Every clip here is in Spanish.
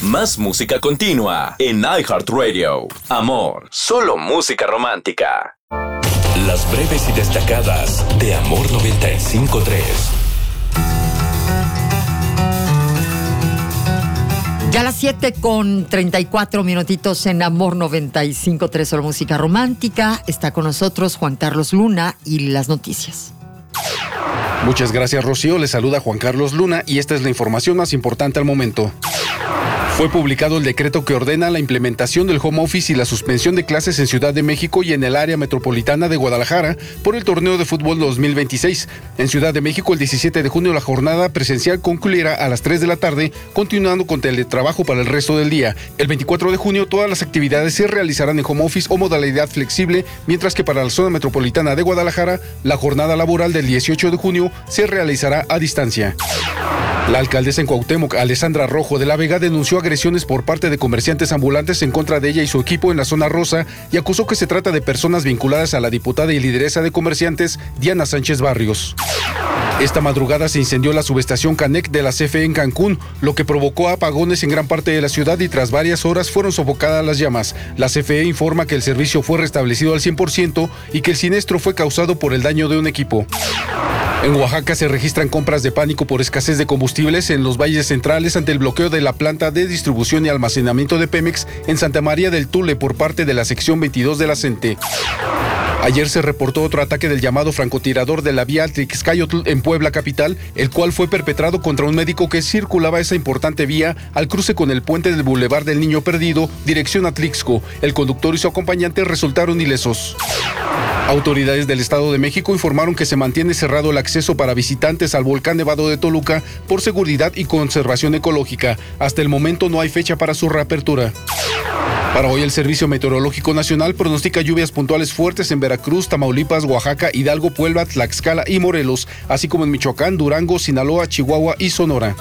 Más música continua en iHeartRadio. Amor, solo música romántica. Las breves y destacadas de Amor 95.3. Ya a las 7:34 en Amor 95.3, solo música romántica. Está con nosotros Juan Carlos Luna y las noticias. Muchas gracias, Rocío. Les saluda Juan Carlos Luna y esta es la información más importante al momento. Fue publicado el decreto que ordena la implementación del home office y la suspensión de clases en Ciudad de México y en el área metropolitana de Guadalajara por el torneo de fútbol 2026. En Ciudad de México, el 17 de junio, la jornada presencial concluirá a las 3 de la tarde, continuando con teletrabajo para el resto del día. El 24 de junio, todas las actividades se realizarán en home office o modalidad flexible, mientras que para la zona metropolitana de Guadalajara, la jornada laboral del 18 de junio se realizará a distancia. La alcaldesa en Cuauhtémoc, Alessandra Rojo de la Vega, denunció agresiones por parte de comerciantes ambulantes en contra de ella y su equipo en la zona rosa y acusó que se trata de personas vinculadas a la diputada y lideresa de comerciantes, Diana Sánchez Barrios. Esta madrugada se incendió la subestación Canec de la CFE en Cancún, lo que provocó apagones en gran parte de la ciudad y tras varias horas fueron sofocadas las llamas. La CFE informa que el servicio fue restablecido al 100% y que el siniestro fue causado por el daño de un equipo. En Oaxaca se registran compras de pánico por escasez de combustibles en los valles centrales ante el bloqueo de la planta de distribución y almacenamiento de Pemex en Santa María del Tule por parte de la sección 22 de la CENTE. Ayer se reportó otro ataque del llamado francotirador de la vía Atlixcayotl en Puebla capital, el cual fue perpetrado contra un médico que circulaba esa importante vía al cruce con el puente del Boulevard del Niño Perdido, dirección Atlixco. El conductor y su acompañante resultaron ilesos. Autoridades del Estado de México informaron que se mantiene cerrado el acceso para visitantes al volcán Nevado de Toluca por seguridad y conservación ecológica. Hasta el momento no hay fecha para su reapertura. Para hoy el Servicio Meteorológico Nacional pronostica lluvias puntuales fuertes en Veracruz, Tamaulipas, Oaxaca, Hidalgo, Puebla, Tlaxcala y Morelos, así como en Michoacán, Durango, Sinaloa, Chihuahua y Sonora.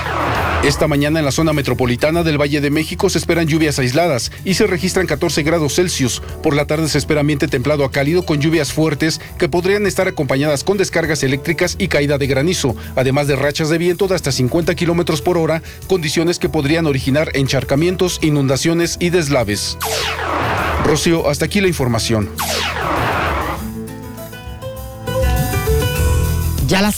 Esta mañana en la zona metropolitana del Valle de México se esperan lluvias aisladas y se registran 14 grados Celsius. Por la tarde se espera ambiente templado a cálido con lluvias fuertes que podrían estar acompañadas con descargas eléctricas y caída de granizo, además de rachas de viento de hasta 50 kilómetros por hora, condiciones que podrían originar encharcamientos, inundaciones y deslaves. Rocío, hasta aquí la información. Ya a las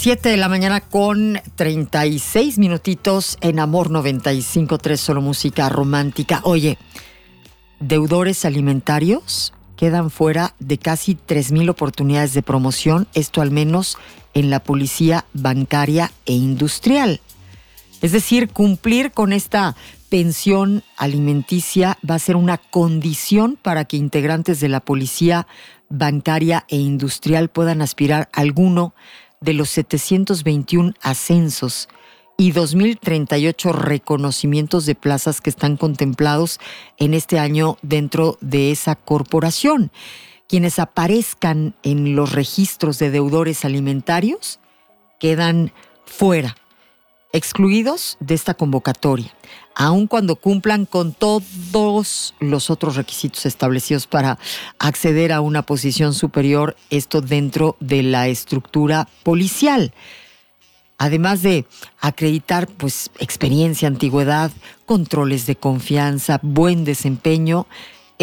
7:36 en Amor 95.3, solo música romántica. Oye, deudores alimentarios quedan fuera de casi 3,000 oportunidades de promoción, esto al menos en la policía bancaria e industrial. Es decir, cumplir con esta pensión alimenticia va a ser una condición para que integrantes de la policía bancaria e industrial puedan aspirar a alguno de los 721 ascensos y 2,038 reconocimientos de plazas que están contemplados en este año dentro de esa corporación. Quienes aparezcan en los registros de deudores alimentarios quedan fuera, excluidos de esta convocatoria, aun cuando cumplan con todos los otros requisitos establecidos para acceder a una posición superior, esto dentro de la estructura policial. Además de acreditar experiencia, antigüedad, controles de confianza, buen desempeño,